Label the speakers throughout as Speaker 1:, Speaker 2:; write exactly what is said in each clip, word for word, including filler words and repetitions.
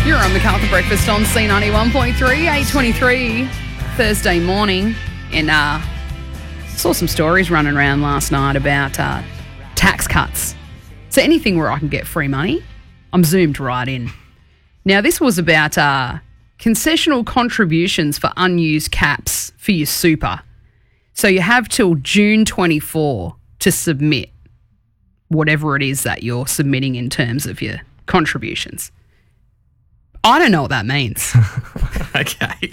Speaker 1: You're on MacArthur Breakfast on C ninety-one point three, eight twenty-three, Thursday morning. And uh, saw some stories running around last night about uh, tax cuts. So anything where I can get free money, I'm zoomed right in. Now, this was about uh, concessional contributions for unused caps for your super. So you have till June twenty-fourth to submit whatever it is that you're submitting in terms of your contributions. I don't know what that means.
Speaker 2: Okay.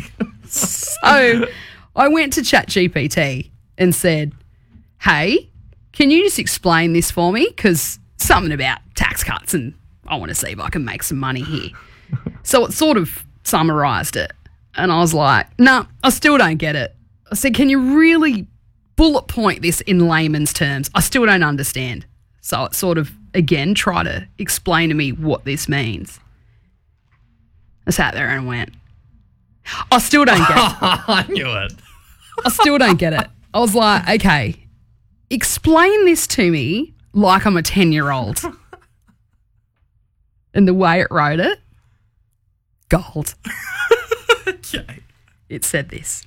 Speaker 1: So I went to ChatGPT and said, hey, can you just explain this for me? Because something about tax cuts and I want to see if I can make some money here. So it sort of summarised it. And I was like, no, nah, I still don't get it. I said, can you really bullet point this in layman's terms? I still don't understand. So it sort of, again, try to explain to me what this means. I sat there and went, I still don't get it.
Speaker 2: I knew it.
Speaker 1: I still don't get it. I was like, okay, explain this to me like I'm a ten-year-old. And the way it wrote it, gold.
Speaker 2: Okay.
Speaker 1: It said this.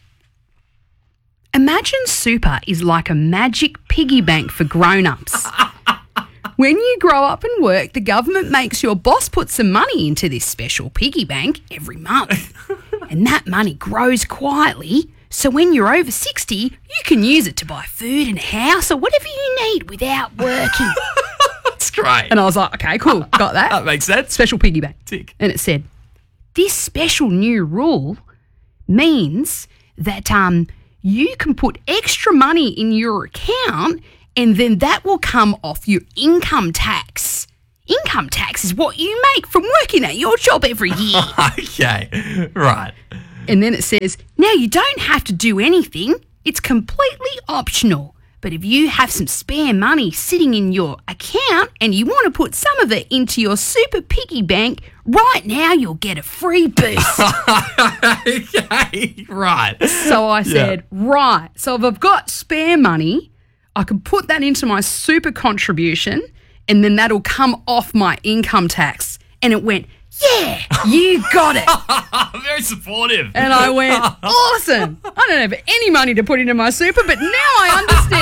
Speaker 1: Imagine super is like a magic piggy bank for grown-ups. When you grow up and work, the government makes your boss put some money into this special piggy bank every month. And that money grows quietly, so when you're over sixty, you can use it to buy food and a house or whatever you need without working.
Speaker 2: That's great.
Speaker 1: And I was like, okay, cool, got that.
Speaker 2: That makes sense.
Speaker 1: Special piggy bank.
Speaker 2: Tick.
Speaker 1: And it said, this special new rule means that um you can put extra money in your account and then that will come off your income tax. Income tax is what you make from working at your job every year.
Speaker 2: Okay, right.
Speaker 1: And then it says, now you don't have to do anything. It's completely optional. But if you have some spare money sitting in your account and you want to put some of it into your super piggy bank, right now you'll get a free boost.
Speaker 2: Okay, right.
Speaker 1: So I said, yeah. Right. So if I've got spare money, I can put that into my super contribution and then that'll come off my income tax. And it went, yeah, you got it.
Speaker 2: Very supportive.
Speaker 1: And I went, awesome. I don't have any money to put into my super, but now I understand.